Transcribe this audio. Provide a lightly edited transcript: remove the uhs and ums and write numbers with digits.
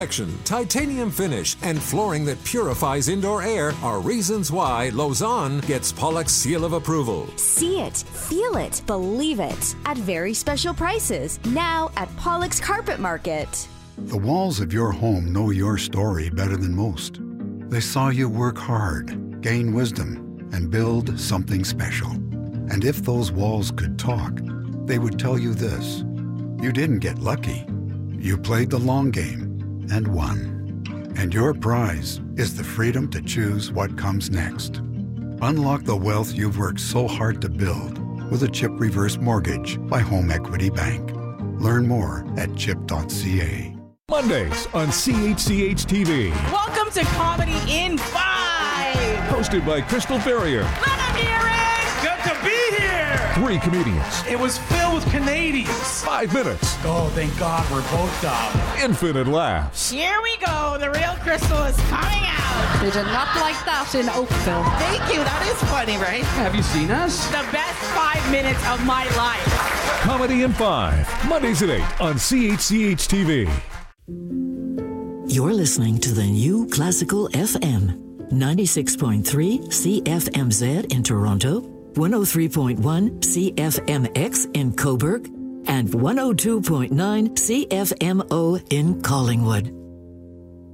Titanium finish, and flooring that purifies indoor air are reasons why Lausanne gets Pollock's seal of approval. See it, feel it, believe it. At very special prices, now at Pollock's Carpet Market. The walls of your home know your story better than most. They saw you work hard, gain wisdom, and build something special. And if those walls could talk, they would tell you this: you didn't get lucky. You played the long game and won. And your prize is the freedom to choose what comes next. Unlock the wealth you've worked so hard to build with a CHIP reverse mortgage by Home Equity Bank. Learn more at chip.ca. Mondays on CHCH TV. Welcome to Comedy in 5. Hosted by Crystal Ferrier. Let him hear it. Good to be here. 3 comedians. It was filled with Canadians. 5 minutes. Oh, thank God we're both dumb. Infinite laughs. Here we go. The real Crystal is coming out. They did not like that in Oakville. Thank you. That is funny, right? Have you seen us? The best 5 minutes of my life. Comedy in 5. Mondays at 8 on CHCH TV. You're listening to the new Classical FM. 96.3 CFMZ in Toronto, 103.1 CFMX in Cobourg, and 102.9 CFMO in Collingwood.